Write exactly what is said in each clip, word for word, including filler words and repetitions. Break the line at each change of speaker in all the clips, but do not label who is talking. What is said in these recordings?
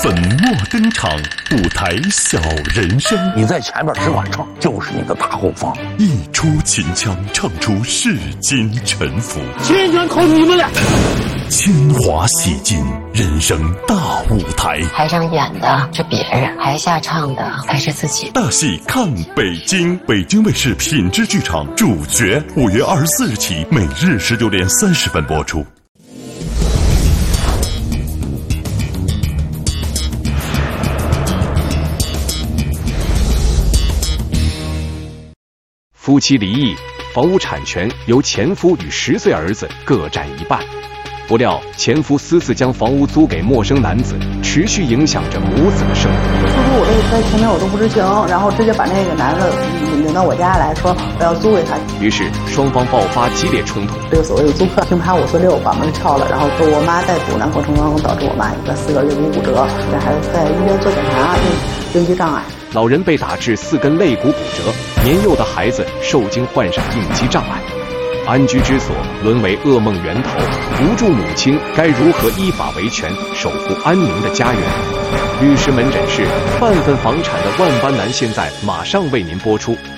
粉墨登场，舞台小人生。
你在前面只管唱，就是你的大后方。
一出秦腔，唱出世间沉浮。
秦腔考你们俩。
铅华洗尽人生大舞台。
台上演的是别人，台下唱的才是自己。
大戏看北京，北京卫视品质剧场主角，五月二十四日起，每日十九点三十分播出。
夫妻离异，房屋产权由前夫与十岁儿子各占一半。不料前夫私自将房屋租给陌生男子，持续影响着母子的生活。
当初我这个在前面我都不知情，然后直接把那个男的领到我家来说我要租给他。
于是双方爆发激烈冲突。
这个所谓的租客平盘五四六把门撬了，然后说我妈在堵男过程当中导致我妈一个四个肋骨骨折，这孩子在医院做检查，应应激障碍。
老人被打致四根肋骨骨折，年幼的孩子受惊患上应激障碍。安居之所沦为噩梦源头，无助母亲该如何依法维权，守护安宁的家园？律师门诊室半份房产的万般难，现在马上为您播出。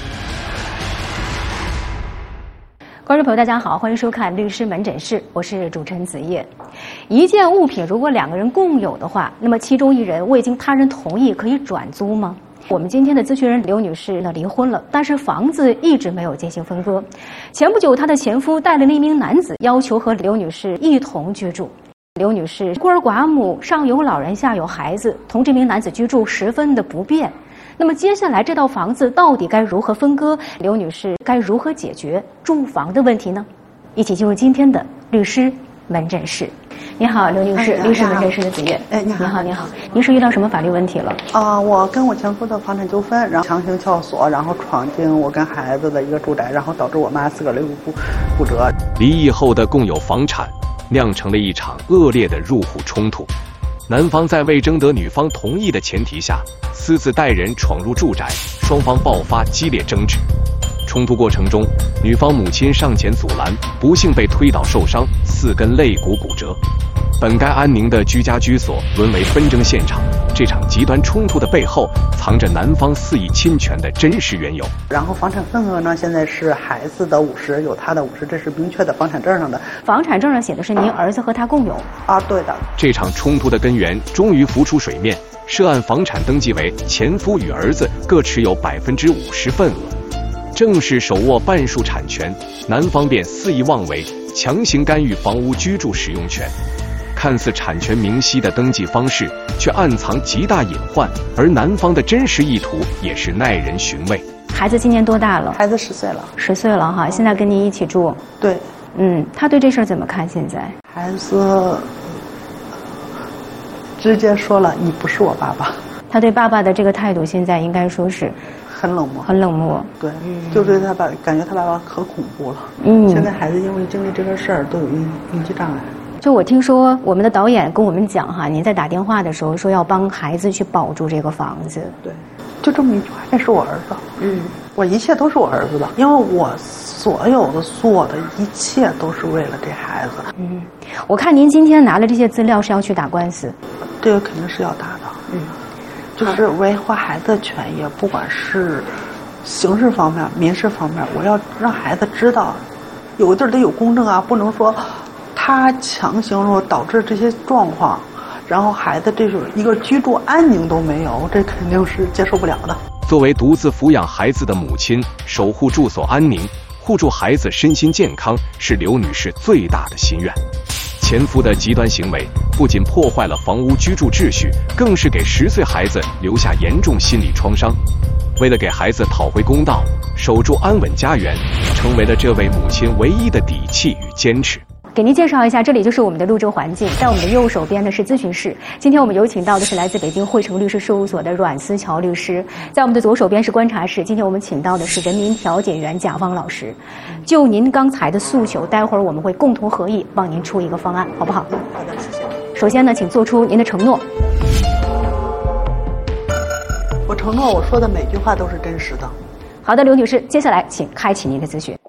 观众朋友大家好，欢迎收看律师门诊室，我是主持人子叶。一件物品如果两个人共有的话，那么其中一人未经他人同意可以转租吗？我们今天的咨询人刘女士呢离婚了，但是房子一直没有进行分割。前不久她的前夫带了一名男子要求和刘女士一同居住。刘女士孤儿寡母，上有老人下有孩子，同这名男子居住十分的不便。那么接下来这套房子到底该如何分割？刘女士该如何解决住房的问题呢？一起进入今天的律师门诊室。你好，刘女士，哎、律师门诊室的子叶。
哎，你好，
你好，你好，您是遇到什么法律问题了？
啊、呃，我跟我前夫的房产纠纷，然后强行撬锁，然后闯进我跟孩子的一个住宅，然后导致我妈四个肋骨骨骨折。
离异后的共有房产，酿成了一场恶劣的入户冲突。男方在未征得女方同意的前提下，私自带人闯入住宅，双方爆发激烈争执。冲突过程中，女方母亲上前阻拦，不幸被推倒受伤，四根肋骨骨折。本该安宁的居家居所沦为纷争现场。这场极端冲突的背后，藏着男方肆意侵权的真实缘由。
然后房产份额呢，现在是孩子的五十，有他的五十，这是明确的房产证上的。
房产证上写的是您儿子和他共有。
啊，对的。
这场冲突的根源终于浮出水面，涉案房产登记为前夫与儿子各持有百分之五十份额。正是手握半数产权，男方便肆意妄为，强行干预房屋居住使用权。看似产权明晰的登记方式，却暗藏极大隐患，而男方的真实意图也是耐人寻味。
孩子今年多大了？
孩子十岁了。
十岁了哈，现在跟您一起住。
对。
嗯，他对这事儿怎么看？现在
孩子直接说了：“你不是我爸爸。”
他对爸爸的这个态度，现在应该说是
很冷漠，
很冷漠。
对，嗯、就对他爸，感觉他爸爸可恐怖了。
嗯，
现在孩子因为经历这个事儿，都有应应激障碍。
就我听说我们的导演跟我们讲哈，您在打电话的时候说要帮孩子去保住这个房子。
对，就这么一句话，这是我儿子。嗯，我一切都是我儿子的，因为我所有的做的一切都是为了这孩子。
嗯，我看您今天拿了这些资料是要去打官司。
这个肯定是要打的。嗯。就是维护孩子的权益，不管是刑事方面、民事方面，我要让孩子知道，有个地儿得有公正啊，不能说他强行说导致这些状况，然后孩子这种一个居住安宁都没有，这肯定是接受不了的。
作为独自抚养孩子的母亲，守护住所安宁，护住孩子身心健康，是刘女士最大的心愿。前夫的极端行为不仅破坏了房屋居住秩序，更是给十岁孩子留下严重心理创伤。为了给孩子讨回公道，守住安稳家园，成为了这位母亲唯一的底气与坚持。
给您介绍一下，这里就是我们的录制环境，在我们的右手边呢是咨询室。今天我们有请到的是来自北京汇成律师事务所的阮思乔律师，在我们的左手边是观察室。今天我们请到的是人民调解员贾芳老师。就您刚才的诉求，待会儿我们会共同合议帮您出一个方案，好不好？
好的，谢谢。
首先呢，请做出您的承诺。
我承诺我说的每句话都是真实的。
好的，刘女士，接下来请开启您的咨询。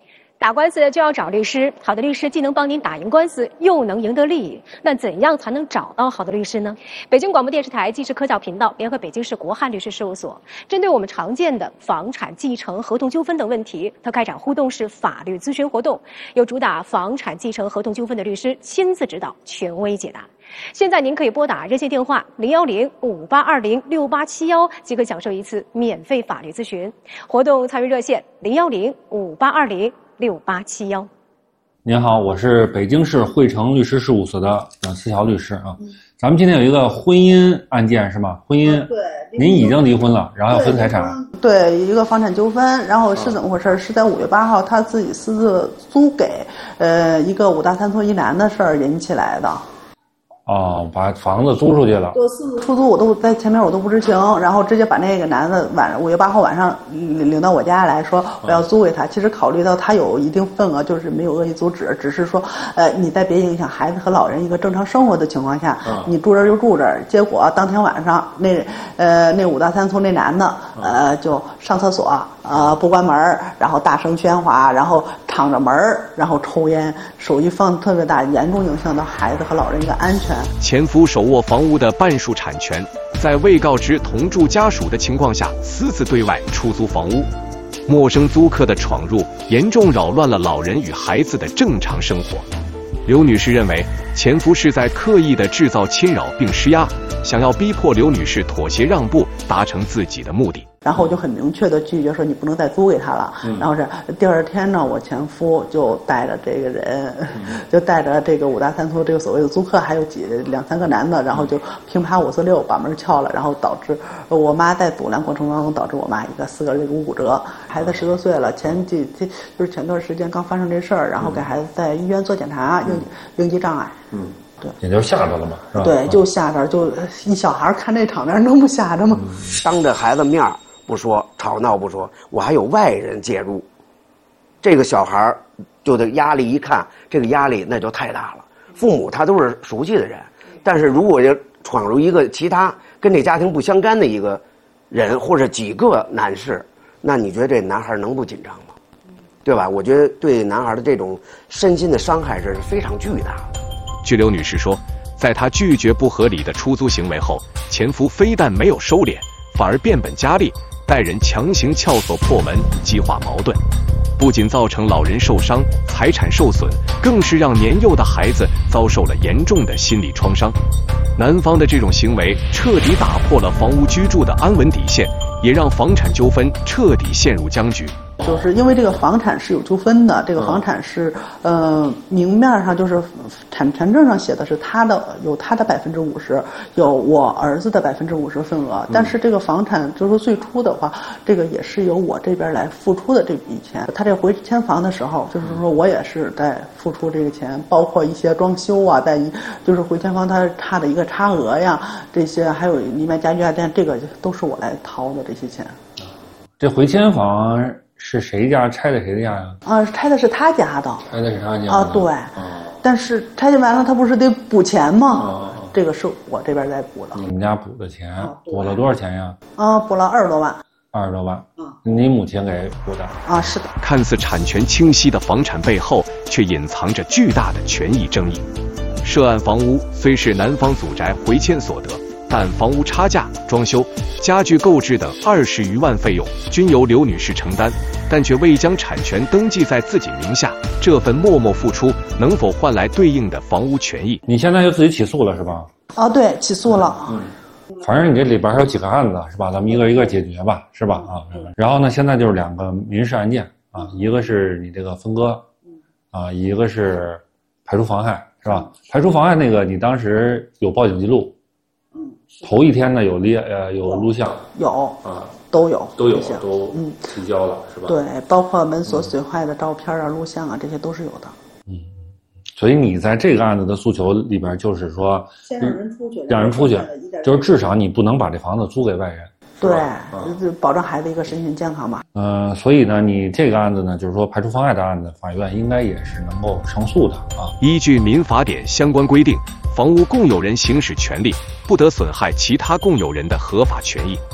打官司就要找律师，好的律师既能帮您打赢官司，又能赢得利益。那怎样才能找到好的律师呢？北京广播电视台纪实科教频道联合北京市国汉律师事务所，针对我们常见的房产继承、合同纠纷等问题，它开展互动式法律咨询活动，由主打房产继承、合同纠纷的律师亲自指导，权威解答。现在您可以拨打热线电话零幺零五八二零六八七幺，即可享受一次免费法律咨询。活动参与热线零幺零五八二零六八七幺。
您好，我是北京市汇成律师事务所的阮思乔律师啊。嗯、咱们今天有一个婚姻案件是吗？婚姻，嗯、对，您已经离婚了，然后要分财产。
对，一个房产纠纷，然后是怎么回事？嗯、是在五月八号他自己私自租给呃一个五大三粗一男的事儿引起来的。
哦，把房子租出去了。
就私自出租，我都在前面我都不知情，然后直接把那个男的晚上五月八号晚上领领到我家来说我要租给他。嗯、其实考虑到他有一定份额，就是没有恶意阻止，只是说，呃，你在别影响孩子和老人一个正常生活的情况下，嗯、你住这儿就住这儿。结果当天晚上那呃那五大三粗那男的呃就上厕所呃不关门，然后大声喧哗，然后敞着门，然后抽烟，手机放特别大，严重影响到孩子和老人一个安全。
前夫手握房屋的半数产权，在未告知同住家属的情况下私自对外出租房屋，陌生租客的闯入严重扰乱了老人与孩子的正常生活。刘女士认为前夫是在刻意的制造侵扰并施压，想要逼迫刘女士妥协让步，达成自己的目的。
然后我就很明确的拒绝说你不能再租给他了。嗯、然后是第二天呢，我前夫就带着这个人，嗯、就带着这个五大三粗这个所谓的租客，还有几两三个男的，然后就乒啪五四六把门撬了，然后导致我妈在阻拦过程当中导致我妈一个四个这个无骨折，孩子十多岁了，前几天就是前段时间刚发生这事儿，然后给孩子在医院做检查，应应激障碍。嗯。
对，也就吓着了嘛，是吧？
对，就吓着，就一小孩看这场面能不吓着吗？嗯、
当着孩子面不说，吵闹不说，我还有外人介入，这个小孩就得压力，一看这个压力那就太大了。父母他都是熟悉的人，但是如果就闯入一个其他跟这家庭不相干的一个人或者几个男士，那你觉得这男孩能不紧张吗？对吧？我觉得对男孩的这种身心的伤害是非常巨大的。
据刘女士说，在她拒绝不合理的出租行为后，前夫非但没有收敛，反而变本加厉，带人强行撬锁破门，激化矛盾，不仅造成老人受伤、财产受损，更是让年幼的孩子遭受了严重的心理创伤。男方的这种行为彻底打破了房屋居住的安稳底线，也让房产纠纷彻底陷入僵局。
就是因为这个房产是有纠纷的，这个房产是，呃，明面上就是产权证上写的是他的，有他的百分之五十，有我儿子的百分之五十份额，但是这个房产就是最初的话，这个也是由我这边来付出的这笔钱。他这回迁房的时候，就是说我也是在付出这个钱，包括一些装修啊，在一就是回迁房它差的一个差额呀，这些还有里面家具家电，这个都是我来掏的这些钱。
这回迁房是谁家拆的谁的家呀？
啊，拆的是他家的。
拆的是他家的
啊，对。哦、但是拆迁完了，他不是得补钱吗？哦、这个是我这边在补的。
你们家补的钱，啊、补了多少钱呀？
啊，补了二十多万。
二十多万。嗯。你母亲给补的。
啊，是的。
看似产权清晰的房产背后，却隐藏着巨大的权益争议。涉案房屋虽是男方祖宅回迁所得，但房屋差价、装修、家具购置等二十余万费用均由刘女士承担，但却未将产权登记在自己名下。这份默默付出能否换来对应的房屋权益？
你现在就自己起诉了是吧？
啊，对，起诉了。嗯，
反正你这里边还有几个案子是吧？咱们一个一个解决吧，是吧？啊，然后呢，现在就是两个民事案件啊，一个是你这个分割，啊，一个是排除妨害，是吧？排除妨害那个你当时有报警记录。头一天呢有列呃有录像，
有
啊
都有
都有都嗯提交了是吧？
对，包括门锁损坏的照片啊、录像啊，这些都是有的。
嗯，所以你在这个案子的诉求里边就是说，
先让人出去，
让人出去，就是至少你不能把这房子租给外人。
对，保证孩子一个身心健康嘛。
嗯、呃，所以呢，你这个案子呢，就是说排除妨碍的案子，法院应该也是能够胜诉的啊。
依据民法典相关规定，房屋共有人行使权利，不得损害其他共有人的合法权益。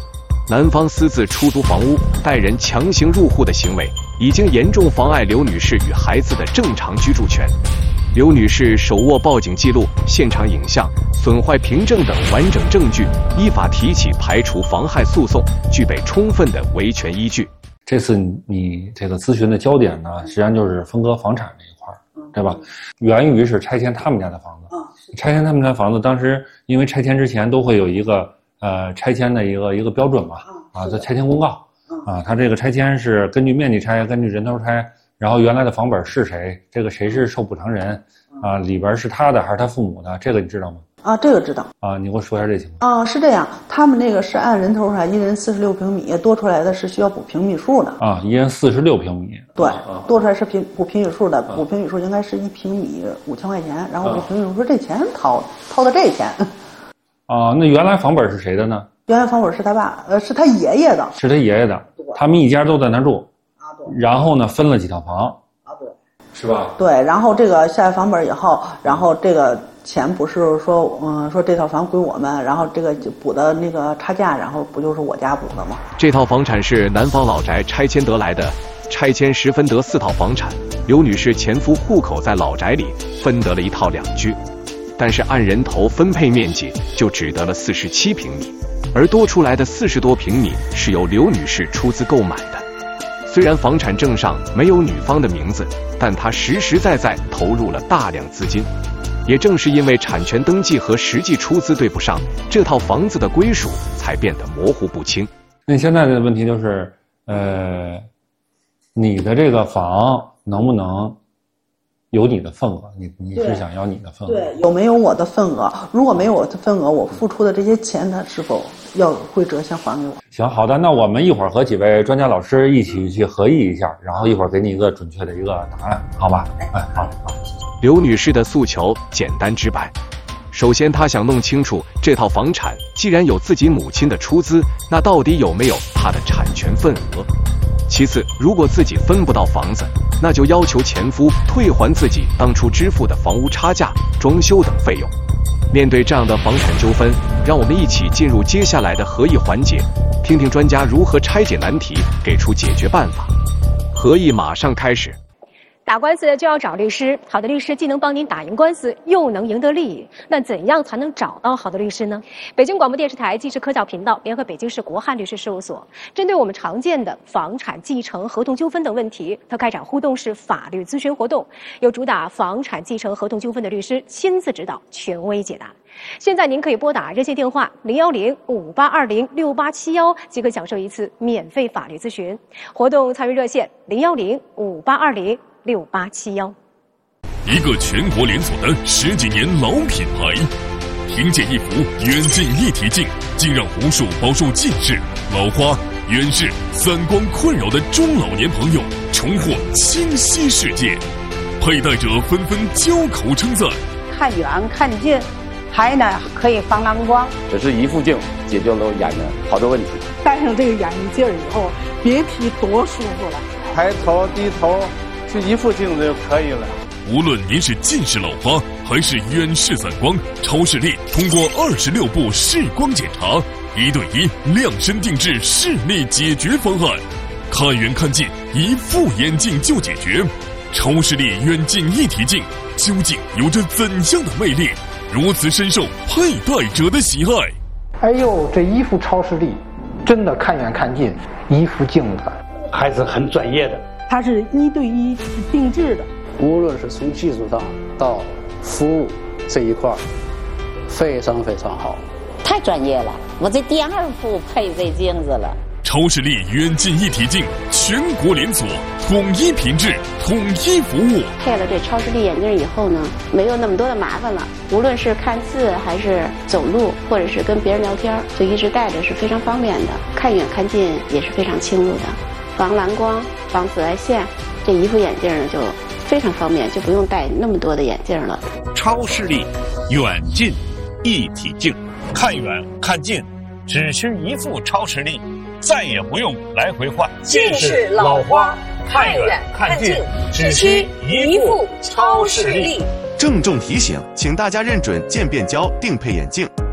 男方私自出租房屋、带人强行入户的行为，已经严重妨碍刘女士与孩子的正常居住权。刘女士手握报警记录、现场影像、损坏凭证等完整证据，依法提起排除妨害诉讼，具备充分的维权依据。
这次你这个咨询的焦点呢，实际上就是分割房产这一块，对吧？源于是拆迁他们家的房子，拆迁他们家房子，当时因为拆迁之前都会有一个呃拆迁的一个一个标准嘛，啊，这拆迁公告，啊，他这个拆迁是根据面积拆，根据人头拆。然后原来的房本是谁？这个谁是受补偿人？啊，里边是他的还是他父母的？这个你知道吗？
啊，这个知道。
啊，你给我说一下这情况。
啊，是这样，他们那个是按人头上一人四十六平米，多出来的是需要补平米数的。
啊，一人四十六平米。
对，多出来是平补平米数的，补平米数应该是一平米五千块钱，然后补平米数这钱掏掏的这钱。
啊，那原来房本是谁的呢？
原来房本是他爸，呃，是他爷爷的。
是他爷爷的，他们一家都在那住。然后呢，分了几套房啊？对，是吧？
对，然后这个下来房本以后，然后这个钱不是说，嗯，说这套房归我们，然后这个补的那个差价，然后不就是我家补的吗？
这套房产是男方老宅拆迁得来的，拆迁时分得四套房产，刘女士前夫户口在老宅里，分得了一套两居，但是按人头分配面积就只得了四十七平米，而多出来的四十多平米是由刘女士出资购买的。虽然房产证上没有女方的名字，但她实实在在投入了大量资金。也正是因为产权登记和实际出资对不上，这套房子的归属才变得模糊不清。
那现在的问题就是，呃，你的这个房能不能有你的份额？你你是想要你的份额？
对，有没有我的份额？如果没有我的份额，我付出的这些钱，他是否要会折现还给我？
行，好的，那我们一会儿和几位专家老师一起去合议一下，然后一会儿给你一个准确的一个答案，好吧？哎，好，好。
刘女士的诉求简单直白，首先她想弄清楚这套房产既然有自己母亲的出资，那到底有没有她的产权份额？其次，如果自己分不到房子，那就要求前夫退还自己当初支付的房屋差价、装修等费用。面对这样的房产纠纷，让我们一起进入接下来的合议环节，听听专家如何拆解难题，给出解决办法。合议马上开始。
打官司就要找律师，好的律师既能帮您打赢官司，又能赢得利益。那怎样才能找到好的律师呢？北京广播电视台纪实科教频道联合北京市国汉律师事务所，针对我们常见的房产继承、合同纠纷等问题，它开展互动式法律咨询活动，由主打房产继承合同纠纷的律师亲自指导，权威解答。现在您可以拨打热线电话零幺零五八二零六八七幺，即可享受一次免费法律咨询。活动参与热线零幺零五八二零六八七幺。
一个全国连锁的十几年老品牌，凭借一幅远近一体镜，竟让无数饱受近视、老花、远视、散光困扰的中老年朋友重获清晰世界。佩戴者纷纷交口称赞：
看远看近，还呢可以防蓝光。
只是一副镜解决了眼的好多问题。
戴上这个眼镜以后，别提多舒服了。
抬头低头就一副镜子就可以了。
无论您是近视老花还是远视散光，超视力通过二十六步视光检查，一对一量身定制视力解决方案，看远看近一副眼镜就解决。超视力远近一体镜究竟有着怎样的魅力，如此深受佩戴者的喜爱？
哎呦，这一副超视力真的看远看近，一副镜子
还是很专业的。
它是一对一定制的，
无论是从技术上到服务这一块，非常非常好，
太专业了。我这第二副配这镜子了。
超视力远近一体镜，全国连锁，统一品质，统一服务。
配了这超视力眼镜以后呢，没有那么多的麻烦了。无论是看字还是走路，或者是跟别人聊天，就一直戴着是非常方便的。看远看近也是非常清楚的，防蓝光、防紫外线，这一副眼镜呢就非常方便，就不用戴那么多的眼镜了。
超视力远近一体镜，看远看近只需一副超视力，再也不用来回换。
近视老花看远看近只需一副超视力。
郑重提醒，请大家认准渐变焦定配眼镜，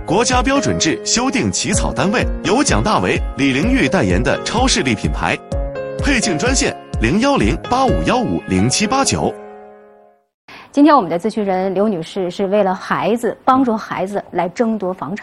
国家标准制修订起草单位由蒋大为、李玲玉代言的超视力品牌。配镜专线零幺零八五幺五零七八九。
今天我们的咨询人刘女士是为了孩子，帮助孩子来争夺房产。